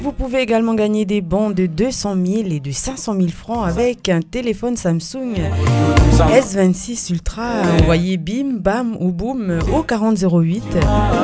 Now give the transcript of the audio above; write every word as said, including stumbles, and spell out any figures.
Vous pouvez également gagner des bons de deux cent mille et de cinq cent mille francs avec un téléphone Samsung S vingt-six Ultra. Envoyez bim, bam ou boum au quarante zéro huit.